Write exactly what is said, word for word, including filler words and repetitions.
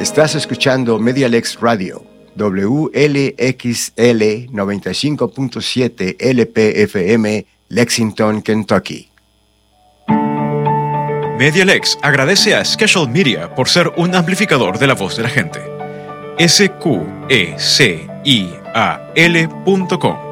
Estás escuchando Medialex Radio, W L X L noventa y cinco punto siete L P F M, Lexington, Kentucky. Medialex agradece a Schedule Media por ser un amplificador de la voz de la gente. S Q E C I A L punto com